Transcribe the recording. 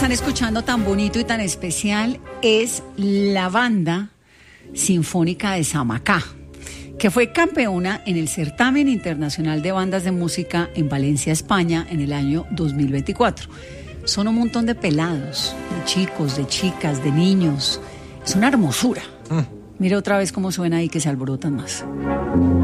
están escuchando tan bonito y tan especial es la Banda Sinfónica de Samacá, que fue campeona en el Certamen Internacional de Bandas de Música en Valencia, España, en el año 2024. Son un montón de pelados, de chicos, de chicas, de niños. Es una hermosura. Mire otra vez cómo suena ahí, que se alborotan más.